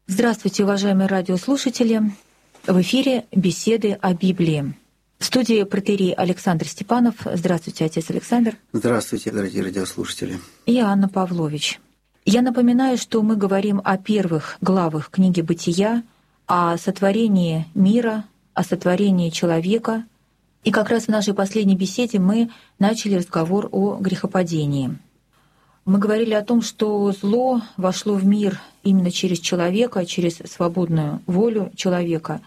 Здравствуйте, уважаемые радиослушатели! В эфире «Беседы о Библии». В студии протоиерей Александр Степанов. Здравствуйте, отец Александр. Здравствуйте, дорогие радиослушатели. И Анна Павлович. Я напоминаю, что мы говорим о первых главах книги «Бытия», о сотворении мира, о сотворении человека. И как раз в нашей последней беседе мы начали разговор о грехопадении. Мы говорили о том, что зло вошло в мир именно через человека, через свободную волю человека.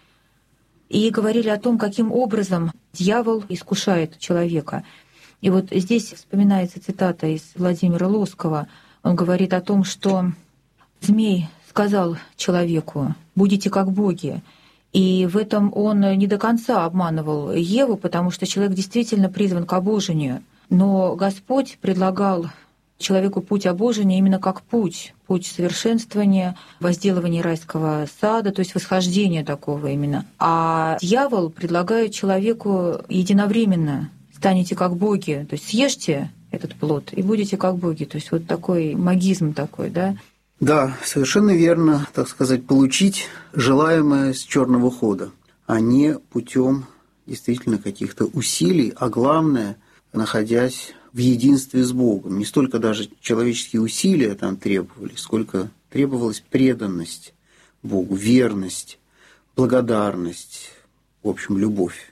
И говорили о том, каким образом дьявол искушает человека. И вот здесь вспоминается цитата из Владимира Лоскова. Он говорит о том, что змей сказал человеку: «Будете как боги». И в этом он не до конца обманывал Еву, потому что человек действительно призван к обожению. Но Господь предлагал человеку путь обожения именно как путь совершенствования, возделывания райского сада, то есть восхождения такого именно. А дьявол предлагает человеку единовременно: станете как боги, то есть съешьте этот плод и будете как боги. То есть вот такой магизм такой, да? Да, совершенно верно, так сказать, получить желаемое с черного хода, а не путем действительно каких-то усилий, а главное, находясь в единстве с Богом. Не столько даже человеческие усилия там требовались, сколько требовалась преданность Богу, верность, благодарность, в общем, любовь.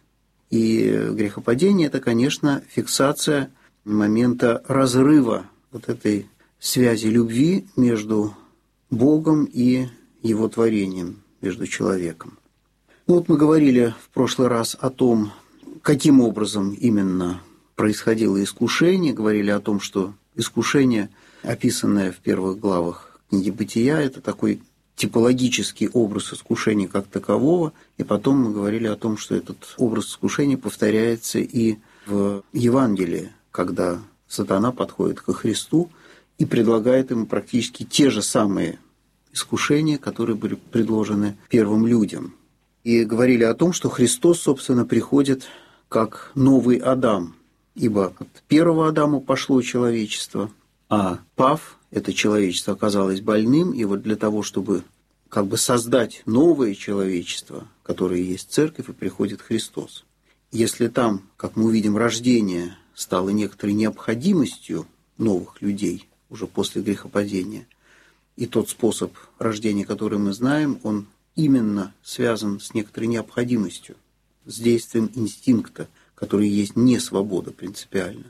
И грехопадение – это, конечно, фиксация момента разрыва вот этой связи любви между Богом и Его творением, между человеком. Ну вот мы говорили в прошлый раз о том, каким образом именно происходило искушение, говорили о том, что искушение, описанное в первых главах книги «Бытия», это такой типологический образ искушения как такового, и потом мы говорили о том, что этот образ искушения повторяется и в Евангелии, когда сатана подходит ко Христу и предлагает ему практически те же самые искушения, которые были предложены первым людям. И говорили о том, что Христос, собственно, приходит как новый Адам, ибо от первого Адама пошло человечество, а пав, это человечество, оказалось больным, и вот для того, чтобы как бы создать новое человечество, которое есть церковь, и приходит Христос. Если там, как мы увидим, рождение стало некоторой необходимостью новых людей уже после грехопадения, и тот способ рождения, который мы знаем, он именно связан с некоторой необходимостью, с действием инстинкта, который есть не свобода принципиально,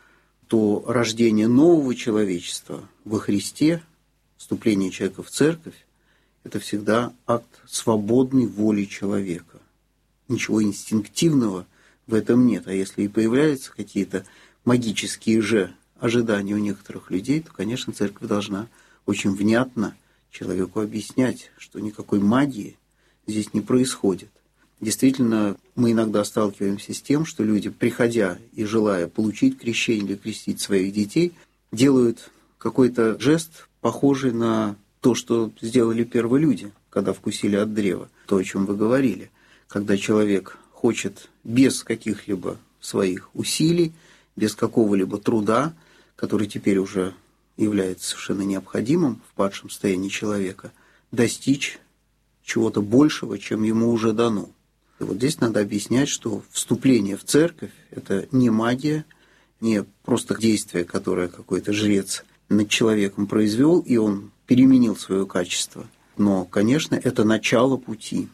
то рождение нового человечества во Христе, вступление человека в церковь, это всегда акт свободной воли человека. Ничего инстинктивного в этом нет. А если и появляются какие-то магические же ожидания у некоторых людей, то, конечно, церковь должна очень внятно человеку объяснять, что никакой магии здесь не происходит. Действительно, мы иногда сталкиваемся с тем, что люди, приходя и желая получить крещение или крестить своих детей, делают какой-то жест, похожий на то, что сделали первые люди, когда вкусили от древа, то, о чем вы говорили. Когда человек хочет без каких-либо своих усилий, без какого-либо труда, который теперь уже является совершенно необходимым в падшем состоянии человека, достичь чего-то большего, чем ему уже дано. И вот здесь надо объяснять, что вступление в церковь – это не магия, не просто действие, которое какой-то жрец над человеком произвел, и он переменил свое качество. Но, конечно, это начало пути,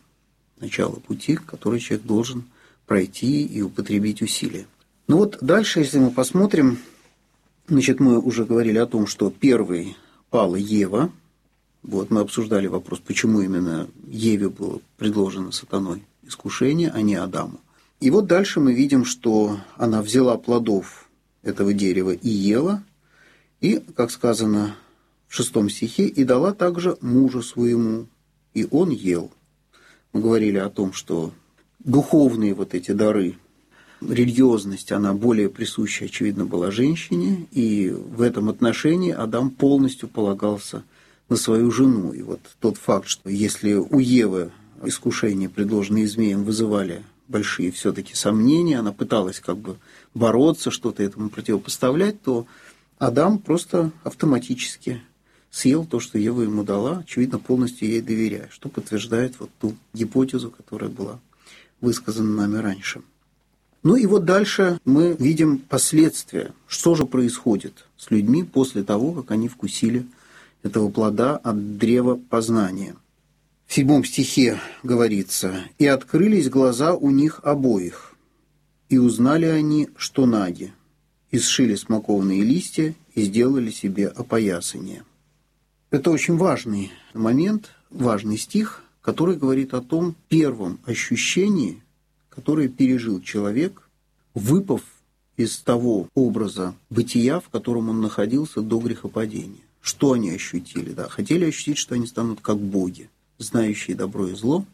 который человек должен пройти и употребить усилия. Ну вот дальше, если мы посмотрим, значит, мы уже говорили о том, что первой пала Ева. Вот мы обсуждали вопрос, почему именно Еве было предложено сатаной искушение, а не Адаму. И вот дальше мы видим, что она взяла плодов этого дерева и ела, и, как сказано в 6 стихе, и дала также мужу своему, и он ел. Мы говорили о том, что духовные вот эти дары, религиозность, она более присуща, очевидно, была женщине, и в этом отношении Адам полностью полагался на свою жену. И вот тот факт, что если у Евы искушения, предложенные змеем, вызывали большие все-таки сомнения, она пыталась как бы бороться, что-то этому противопоставлять, то Адам просто автоматически съел то, что Ева ему дала, очевидно, полностью ей доверяя, что подтверждает вот ту гипотезу, которая была высказана нами раньше. Ну и вот дальше мы видим последствия. Что же происходит с людьми после того, как они вкусили этого плода от древа познания? В 7 стихе говорится: «И открылись глаза у них обоих, и узнали они, что наги, и сшили смоковные листья, и сделали себе опоясание». Это очень важный момент, важный стих, который говорит о том первом ощущении, которое пережил человек, выпав из того образа бытия, в котором он находился до грехопадения. Что они ощутили? Да, хотели ощутить, что они станут как боги, знающие добро и зло,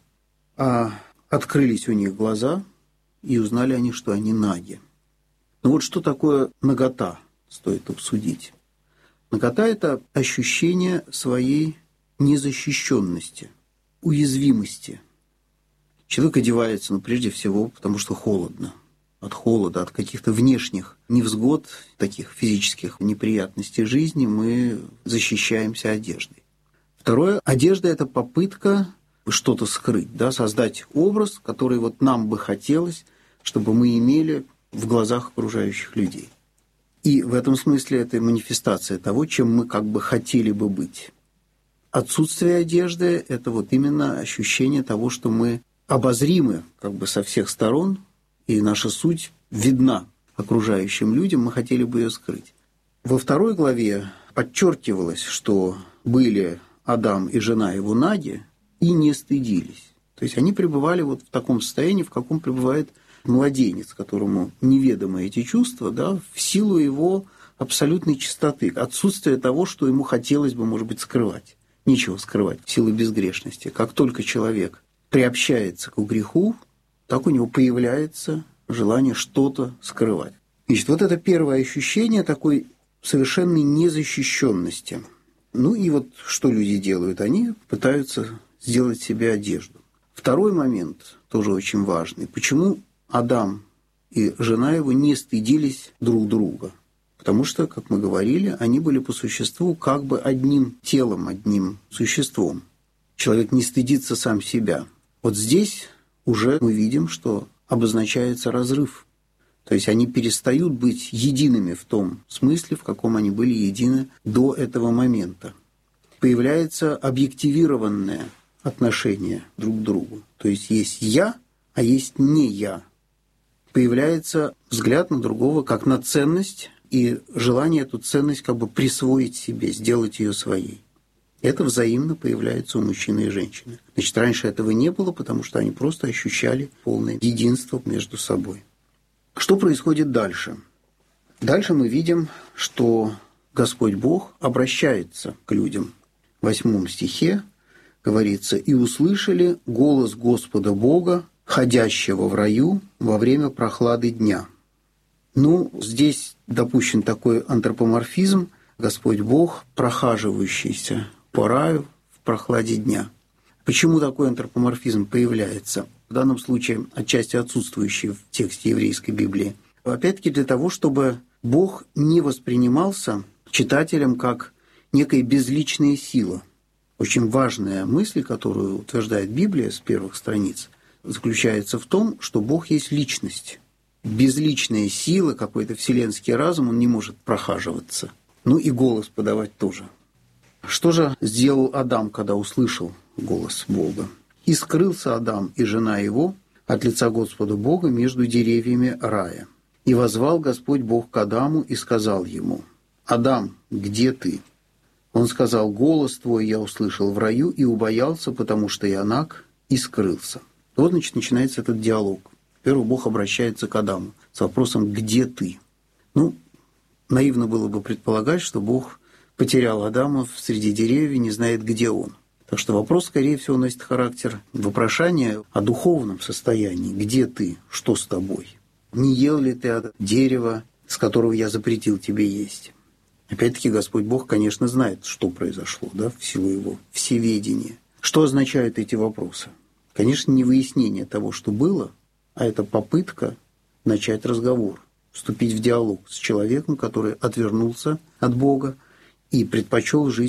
а открылись у них глаза, и узнали они, что они наги. Но вот что такое нагота, стоит обсудить. Нагота – это ощущение своей незащищенности, уязвимости. Человек одевается, прежде всего, потому что холодно. От холода, от каких-то внешних невзгод, таких физических неприятностей жизни мы защищаемся одеждой. Второе, одежда – это попытка что-то скрыть, да, создать образ, который вот нам бы хотелось, чтобы мы имели в глазах окружающих людей. И в этом смысле это манифестация того, чем мы как бы хотели бы быть. Отсутствие одежды – это вот именно ощущение того, что мы обозримы как бы со всех сторон, и наша суть видна окружающим людям, мы хотели бы ее скрыть. Во 2 главе подчеркивалось, что были Адам и жена его наги и не стыдились. То есть они пребывали вот в таком состоянии, в каком пребывает младенец, которому неведомы эти чувства, да, в силу его абсолютной чистоты, отсутствие того, что ему хотелось бы, может быть, скрывать. Нечего скрывать в силу безгрешности. Как только человек приобщается к греху, так у него появляется желание что-то скрывать. Значит, вот это первое ощущение такой совершенной незащищенности. Ну и вот что люди делают? Они пытаются сделать себе одежду. Второй момент, тоже очень важный. Почему Адам и жена его не стыдились друг друга? Потому что, как мы говорили, они были по существу как бы одним телом, одним существом. Человек не стыдится сам себя. Вот здесь уже мы видим, что обозначается разрыв. То есть они перестают быть едиными в том смысле, в каком они были едины до этого момента. Появляется объективированное отношение друг к другу. То есть есть «я», а есть «не я». Появляется взгляд на другого как на ценность и желание эту ценность как бы присвоить себе, сделать ее своей. Это взаимно появляется у мужчины и женщины. Значит, раньше этого не было, потому что они просто ощущали полное единство между собой. Что происходит дальше? Дальше мы видим, что Господь Бог обращается к людям. В 8 стихе говорится: «И услышали голос Господа Бога, ходящего в раю во время прохлады дня». Ну, здесь допущен такой антропоморфизм: Господь Бог, прохаживающийся по раю в прохладе дня. Почему такой антропоморфизм появляется? В данном случае отчасти отсутствующий в тексте еврейской Библии. Опять-таки для того, чтобы Бог не воспринимался читателем как некая безличная сила. Очень важная мысль, которую утверждает Библия с первых страниц, заключается в том, что Бог есть личность. Безличная сила, какой-то вселенский разум, он не может прохаживаться. Ну и голос подавать тоже. Что же сделал Адам, когда услышал голос Бога? «И скрылся Адам и жена его от лица Господа Бога между деревьями рая. И воззвал Господь Бог к Адаму и сказал ему: Адам, где ты? Он сказал: голос твой я услышал в раю и убоялся, потому что я наг, и скрылся». Вот, значит, начинается этот диалог. Во-первых, Бог обращается к Адаму с вопросом: где ты? Ну, наивно было бы предполагать, что Бог потерял Адама среди деревьев и не знает, где он. Так что вопрос, скорее всего, носит характер вопрошания о духовном состоянии. Где ты? Что с тобой? Не ел ли ты от дерева, с которого я запретил тебе есть? Опять-таки, Господь Бог, конечно, знает, что произошло, да, в силу его всеведения. Что означают эти вопросы? Конечно, не выяснение того, что было, а это попытка начать разговор, вступить в диалог с человеком, который отвернулся от Бога и предпочел жить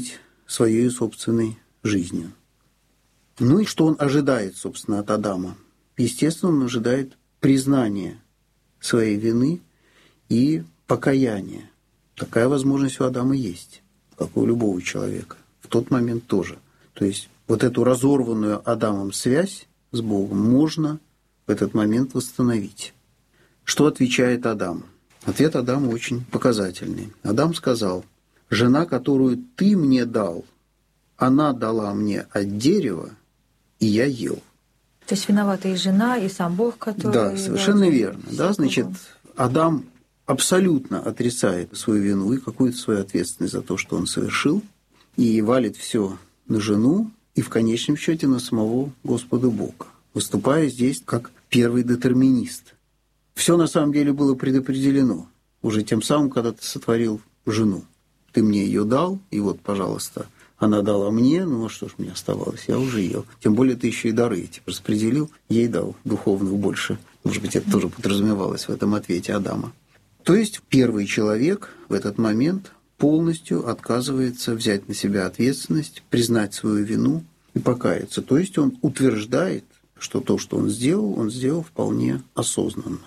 своей собственной жизнью. Ну и что он ожидает, собственно, от Адама? Естественно, он ожидает признания своей вины и покаяния. Такая возможность у Адама есть, как у любого человека. В тот момент тоже. То есть вот эту разорванную Адамом связь с Богом можно в этот момент восстановить. Что отвечает Адам? Ответ Адама очень показательный. Адам сказал: «Жена, которую ты мне дал, она дала мне от дерева, и я ел». То есть виновата и жена, и сам Бог, который... Да, совершенно верно. Да, значит, Адам абсолютно отрицает свою вину и какую-то свою ответственность за то, что он совершил, и валит все на жену и в конечном счете на самого Господа Бога, выступая здесь как первый детерминист. Все на самом деле было предопределено уже тем самым, когда ты сотворил жену. Ты мне ее дал, и вот, пожалуйста, она дала мне, ну а что ж мне оставалось, я уже ел. Тем более ты еще и дары эти распределил, ей дал духовных больше. Может быть, это тоже подразумевалось в этом ответе Адама. То есть первый человек в этот момент полностью отказывается взять на себя ответственность, признать свою вину и покаяться. То есть он утверждает, что то, что он сделал вполне осознанно.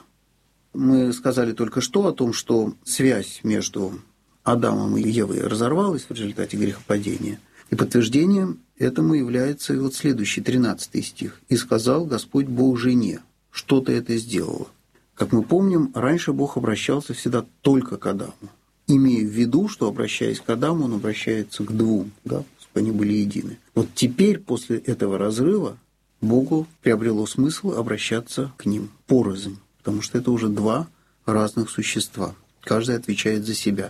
Мы сказали только что о том, что связь между Адамом и Евой разорвалась в результате грехопадения. И подтверждением этому является и вот следующий, 13 стих. «И сказал Господь Бог жене, что ты это сделала». Как мы помним, раньше Бог обращался всегда только к Адаму, имея в виду, что, обращаясь к Адаму, он обращается к двум, да, чтобы они были едины. Вот теперь, после этого разрыва, Богу приобрело смысл обращаться к ним порознь, потому что это уже два разных существа, каждый отвечает за себя.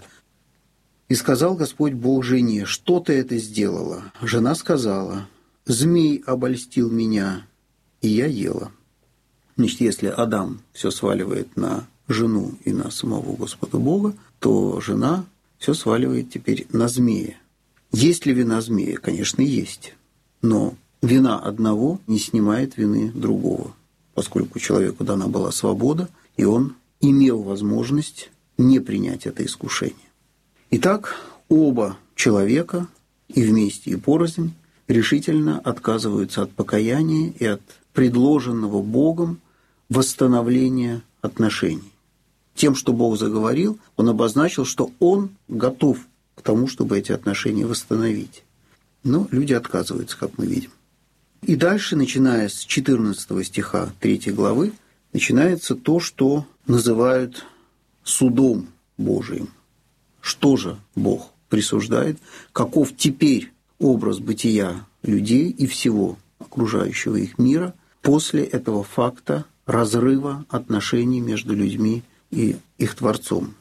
«И сказал Господь Бог жене, что ты это сделала?» Жена сказала: «Змей обольстил меня, и я ела». Значит, если Адам все сваливает на жену и на самого Господа Бога, то жена все сваливает теперь на змея. Есть ли вина змея? Конечно, есть. Но вина одного не снимает вины другого, поскольку человеку дана была свобода, и он имел возможность не принять это искушение. Итак, оба человека, и вместе, и порознь, решительно отказываются от покаяния и от предложенного Богом восстановления отношений. Тем, что Бог заговорил, Он обозначил, что Он готов к тому, чтобы эти отношения восстановить. Но люди отказываются, как мы видим. И дальше, начиная с 14 стиха 3 главы, начинается то, что называют судом Божиим. Что же Бог присуждает? Каков теперь образ бытия людей и всего окружающего их мира после этого факта разрыва отношений между людьми и их Творцом?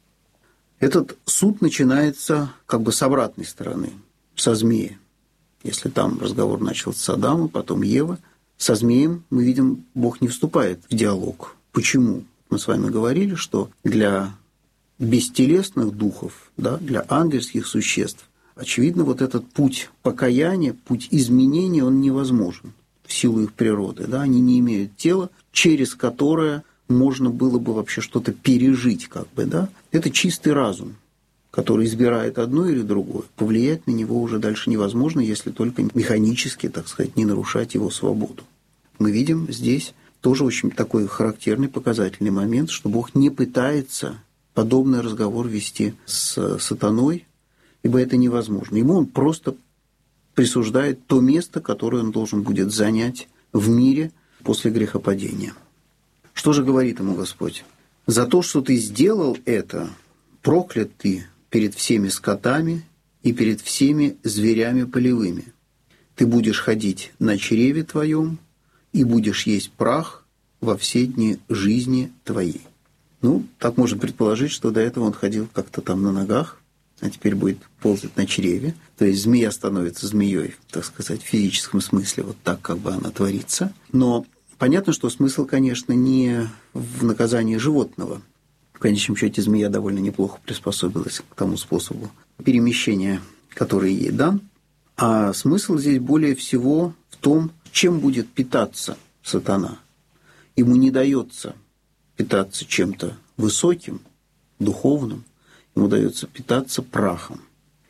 Этот суд начинается как бы с обратной стороны, со змея. Если там разговор начался с Адама, потом Ева, со змеем, мы видим, Бог не вступает в диалог. Почему? Мы с вами говорили, что для бестелесных духов, да, для ангельских существ, очевидно, вот этот путь покаяния, путь изменения, он невозможен в силу их природы. Да? Они не имеют тела, через которое можно было бы вообще что-то пережить, как бы, да? Это чистый разум, который избирает одно или другое. Повлиять на него уже дальше невозможно, если только механически, так сказать, не нарушать его свободу. Мы видим здесь тоже очень такой характерный, показательный момент, что Бог не пытается подобный разговор вести с сатаной, ибо это невозможно. Ему он просто присуждает то место, которое он должен будет занять в мире после грехопадения. Что же говорит ему Господь? «За то, что ты сделал это, проклят ты перед всеми скотами и перед всеми зверями полевыми. Ты будешь ходить на чреве твоем и будешь есть прах во все дни жизни твоей». Ну, так можно предположить, что до этого он ходил как-то там на ногах, а теперь будет ползать на чреве. То есть змея становится змеей, так сказать, в физическом смысле, вот так как бы она творится. Но понятно, что смысл, конечно, не в наказании животного. В конечном счете змея довольно неплохо приспособилась к тому способу перемещения, который ей дан. А смысл здесь более всего в том, чем будет питаться сатана. Ему не дается питаться чем-то высоким, духовным, ему дается питаться прахом.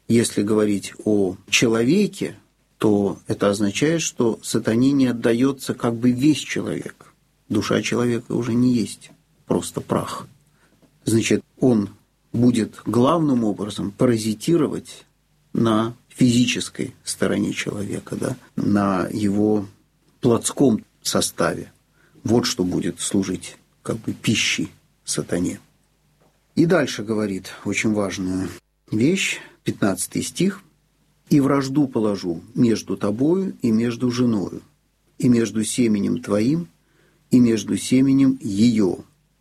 Если говорить о человеке, то это означает, что сатане не отдается как бы весь человек. Душа человека уже не есть просто прах. Значит, он будет главным образом паразитировать на физической стороне человека, да, на его плотском составе. Вот что будет служить как бы пищей сатане. И дальше говорит очень важную вещь, 15 стих. «И вражду положу между тобою и между женою, и между семенем твоим, и между семенем ее.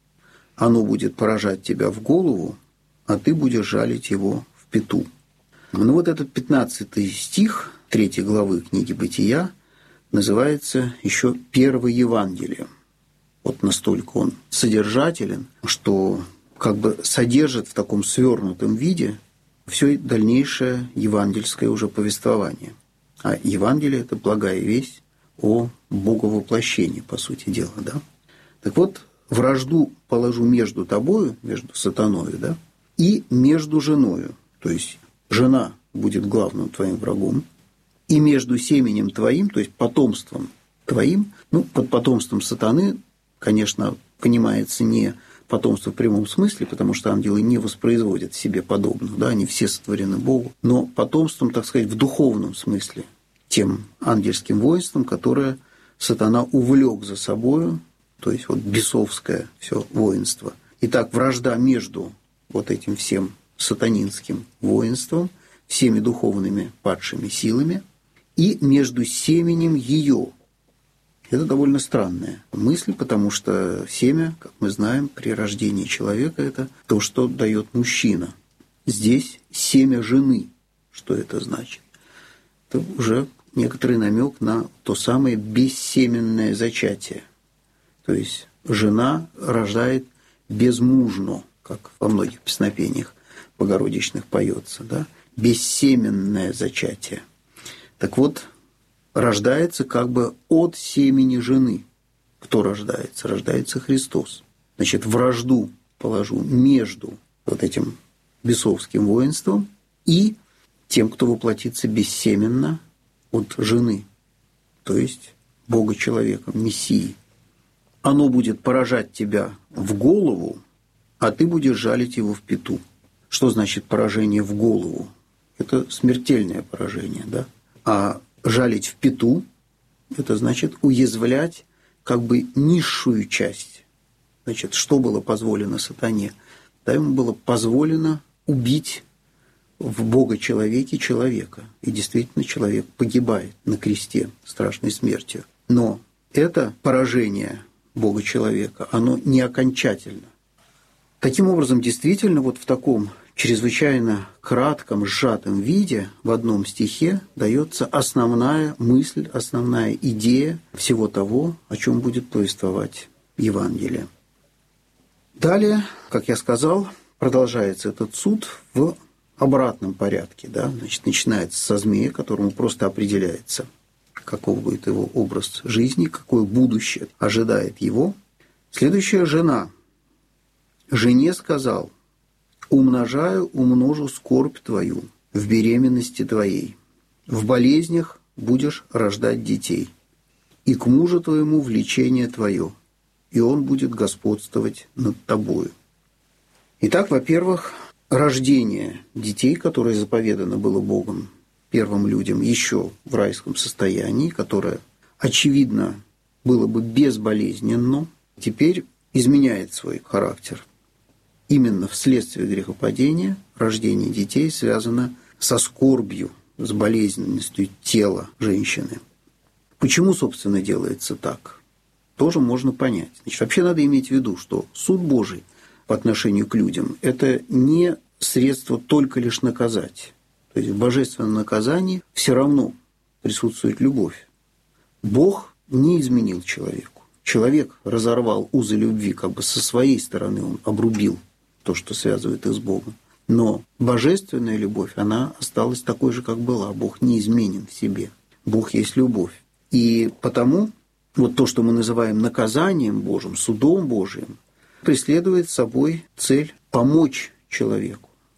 Оно будет поражать тебя в голову, а ты будешь жалить его в пяту». Ну вот этот 15 стих 3 главы книги «Бытия» называется еще «Первое Евангелие». Вот настолько он содержателен, что как бы содержит в таком свернутом виде все дальнейшее евангельское уже повествование. А Евангелие – это благая весть о боговоплощении, по сути дела. Да? Так вот, вражду положу между тобою, между сатаною, да, и между женою. То есть жена будет главным твоим врагом, и между семенем твоим, то есть потомством твоим, под потомством сатаны, конечно, понимается не потомство в прямом смысле, потому что ангелы не воспроизводят себе подобных, да, они все сотворены Богу, но потомством, так сказать, в духовном смысле, тем ангельским воинством, которое сатана увлек за собою, то есть вот бесовское все воинство. Итак, вражда между вот этим всем сатанинским воинством, всеми духовными падшими силами, и между семенем ее. Это довольно странная мысль, потому что семя, как мы знаем, при рождении человека – это то, что дает мужчина. Здесь семя жены. Что это значит? Это уже некоторый намек на то самое бессеменное зачатие. То есть жена рождает безмужно, как во многих песнопениях богородичных поется, да? Бессеменное зачатие. Так вот, рождается как бы от семени жены. Кто рождается? Рождается Христос. Значит, вражду положу между вот этим бесовским воинством и тем, кто воплотится бессеменно от жены, то есть Бога-человеком, Мессии. Оно будет поражать тебя в голову, а ты будешь жалить его в пяту. Что значит поражение в голову? Это смертельное поражение, да? А жалить в пяту – это значит уязвлять как бы низшую часть. Значит, что было позволено сатане? Да, ему было позволено убить в Бога-человеке человека. И действительно, человек погибает на кресте страшной смертью. Но это поражение Бога-человека, оно не окончательно. Таким образом, действительно, вот в таком чрезвычайно кратком, сжатом виде в одном стихе дается основная мысль, основная идея всего того, о чем будет повествовать Евангелие. Далее, как я сказал, продолжается этот суд в обратном порядке. Да? Значит, начинается со змея, которому просто определяется, каков будет его образ жизни, какое будущее ожидает его. Следующая жена. Жене сказал: умножу скорбь твою в беременности твоей, в болезнях будешь рождать детей, и к мужу твоему влечение твое, и он будет господствовать над тобою». Итак, во-первых, рождение детей, которое заповедано было Богом первым людям еще в райском состоянии, которое, очевидно, было бы безболезненно, теперь изменяет свой характер. Именно вследствие грехопадения рождение детей связано со скорбью, с болезненностью тела женщины. Почему, собственно, делается так? Тоже можно понять. Значит, вообще надо иметь в виду, что суд Божий по отношению к людям – это не средство только лишь наказать. То есть в божественном наказании все равно присутствует любовь. Бог не изменил человеку. Человек разорвал узы любви, как бы со своей стороны он обрубил то, что связывает их с Богом. Но божественная любовь, она осталась такой же, как была. Бог не изменен в себе. Бог есть любовь. И потому вот то, что мы называем наказанием Божьим, судом Божьим, преследует собой цель помочь человеку.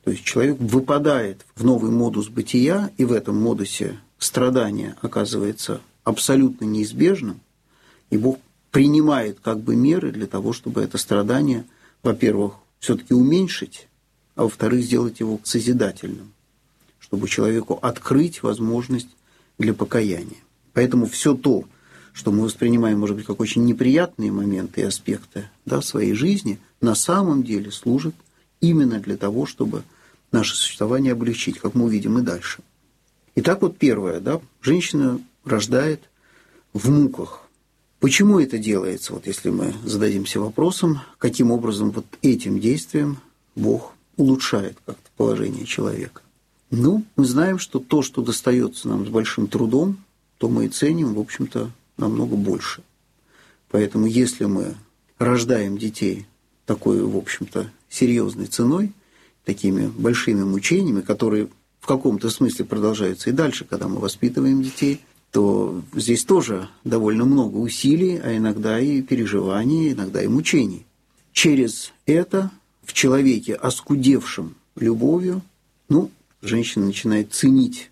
То есть человек выпадает в новый модус бытия, и в этом модусе страдания оказывается абсолютно неизбежным, и Бог принимает как бы меры для того, чтобы это страдание, во-первых, все-таки уменьшить, а во-вторых, сделать его созидательным, чтобы человеку открыть возможность для покаяния. Поэтому все то, что мы воспринимаем, может быть, как очень неприятные моменты и аспекты, да, своей жизни, на самом деле служит именно для того, чтобы наше существование облегчить, как мы увидим и дальше. Итак, вот первое, да, женщина рождает в муках. Почему это делается, вот если мы зададимся вопросом, каким образом вот этим действием Бог улучшает как-то положение человека? Ну, мы знаем, что то, что достается нам с большим трудом, то мы и ценим, в общем-то, намного больше. Поэтому если мы рождаем детей такой, в общем-то, серьезной ценой, такими большими мучениями, которые в каком-то смысле продолжаются и дальше, когда мы воспитываем детей, то здесь тоже довольно много усилий, а иногда и переживаний, иногда и мучений. Через это в человеке, оскудевшем любовью, женщина начинает ценить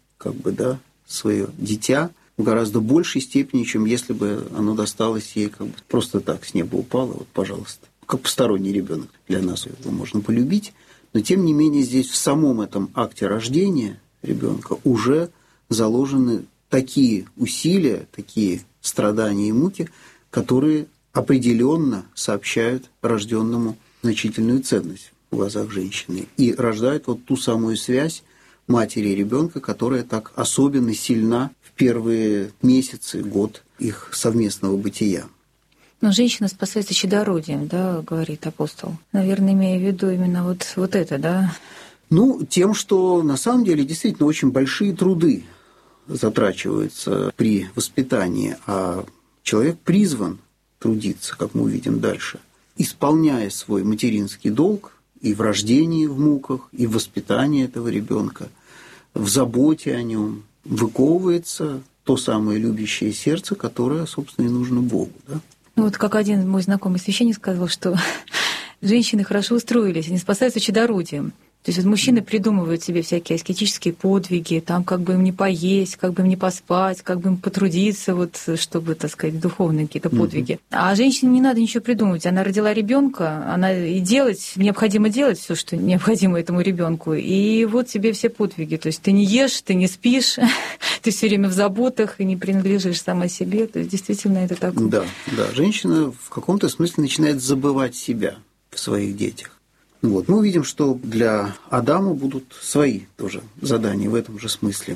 свое дитя в гораздо большей степени, чем если бы оно досталось ей просто так, с неба упало, вот, пожалуйста. Как посторонний ребенок. Для нас его можно полюбить, но тем не менее здесь в самом этом акте рождения ребенка уже заложены такие усилия, такие страдания и муки, которые определенно сообщают рожденному значительную ценность в глазах женщины и рождают вот ту самую связь матери и ребенка, которая так особенно сильна в первые месяцы, год их совместного бытия. Но женщина спасается чадородием, да, говорит апостол. Наверное, имея в виду именно вот это, да? Тем, что на самом деле действительно очень большие труды затрачиваются при воспитании, а человек призван трудиться, как мы увидим дальше, исполняя свой материнский долг и в рождении в муках, и в воспитании этого ребенка, в заботе о нем, выковывается то самое любящее сердце, которое, собственно, и нужно Богу. Да? Вот как один мой знакомый священник сказал, что женщины хорошо устроились, они спасаются чадородием. То есть мужчины придумывают себе всякие аскетические подвиги, там как бы им не поесть, как бы им не поспать, как бы им потрудиться, чтобы, так сказать, духовные какие-то подвиги. А женщине не надо ничего придумывать. Она родила ребенка, она и необходимо делать все, что необходимо этому ребенку. И вот тебе все подвиги. То есть ты не ешь, ты не спишь, ты все время в заботах и не принадлежишь сама себе. То есть действительно это так. Да. Женщина в каком-то смысле начинает забывать себя в своих детях. Мы увидим, что для Адама будут свои тоже задания в этом же смысле.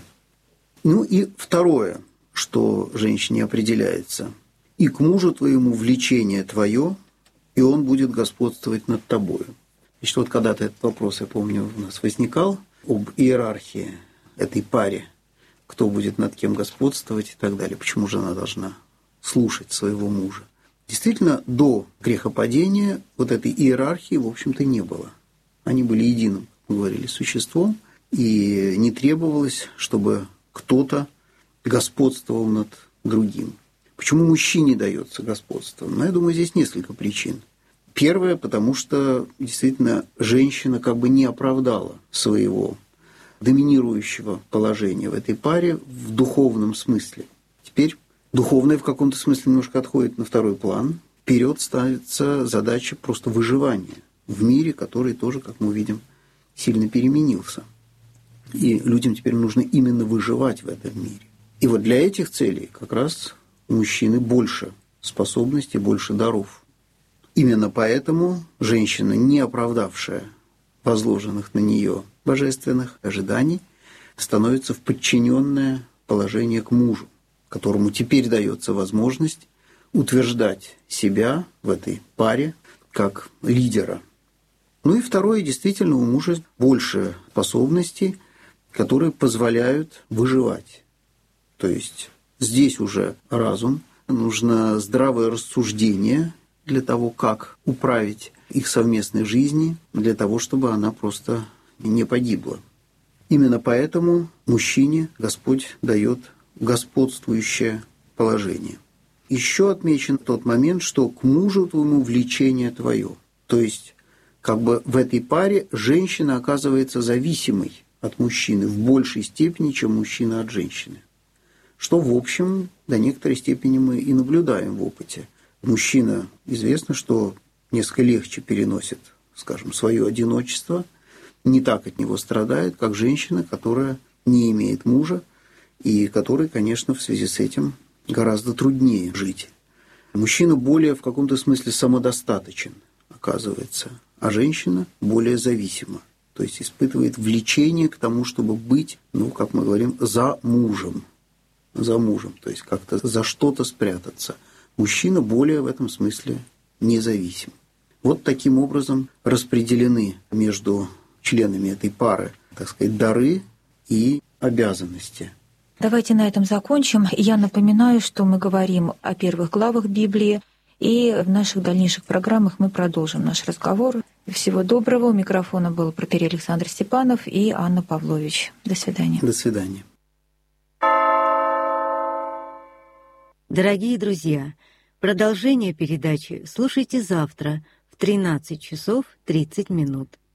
И второе, что женщине определяется. «И к мужу твоему влечение твое, и он будет господствовать над тобою». Значит, вот когда-то этот вопрос, я помню, у нас возникал об иерархии этой паре, кто будет над кем господствовать и так далее, почему же она должна слушать своего мужа. Действительно, до грехопадения вот этой иерархии, в общем-то, не было. Они были единым, как мы говорили, существом, и не требовалось, чтобы кто-то господствовал над другим. Почему мужчине дается господство? Я думаю, здесь несколько причин. Первое, потому что действительно женщина не оправдала своего доминирующего положения в этой паре в духовном смысле. Теперь духовное в каком-то смысле немножко отходит на второй план. Вперед ставится задача просто выживания в мире, который тоже, как мы видим, сильно переменился. И людям теперь нужно именно выживать в этом мире. И вот для этих целей как раз у мужчины больше способностей, больше даров. Именно поэтому женщина, не оправдавшая возложенных на нее божественных ожиданий, становится в подчиненное положение к мужу, которому теперь дается возможность утверждать себя в этой паре как лидера. И второе, действительно, у мужа больше способностей, которые позволяют выживать. То есть здесь уже разум, нужно здравое рассуждение для того, как управить их совместной жизни, для того, чтобы она просто не погибла. Именно поэтому мужчине Господь дает господствующее положение. Еще отмечен тот момент, что к мужу твоему влечение твое. То есть, как бы в этой паре женщина оказывается зависимой от мужчины в большей степени, чем мужчина от женщины. Что, в общем, до некоторой степени мы и наблюдаем в опыте. Мужчина, известно, что несколько легче переносит, скажем, свое одиночество, не так от него страдает, как женщина, которая не имеет мужа, и которой, конечно, в связи с этим гораздо труднее жить. Мужчина более в каком-то смысле самодостаточен, оказывается, а женщина более зависима, то есть испытывает влечение к тому, чтобы быть, как мы говорим, за мужем, то есть как-то за что-то спрятаться. Мужчина более в этом смысле независим. Вот таким образом распределены между членами этой пары, так сказать, дары и обязанности. Давайте на этом закончим. Я напоминаю, что мы говорим о первых главах Библии, и в наших дальнейших программах мы продолжим наш разговор. Всего доброго. У микрофона был протоиерей Александр Степанов и Анна Павлович. До свидания. До свидания. Дорогие друзья, продолжение передачи слушайте завтра в 13 часов 30 минут.